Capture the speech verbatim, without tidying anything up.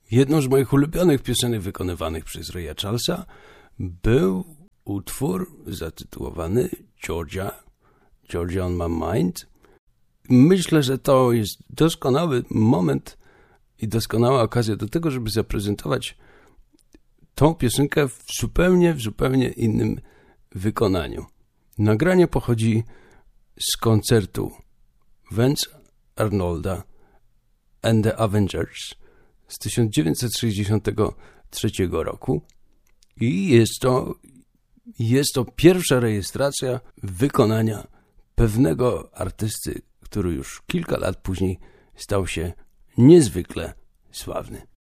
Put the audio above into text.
Jedną z moich ulubionych piosenek wykonywanych przez Raya Charlesa był utwór zatytułowany Georgia, Georgia on my mind. Myślę, że to jest doskonały moment i doskonała okazja do tego, żeby zaprezentować tą piosenkę w zupełnie, w zupełnie innym wykonaniu. Nagranie pochodzi z koncertu Vance Arnolda and the Avengers z tysiąc dziewięćset sześćdziesiątego trzeciego roku i jest to, jest to pierwsza rejestracja wykonania pewnego artysty, który już kilka lat później stał się niezwykle sławny.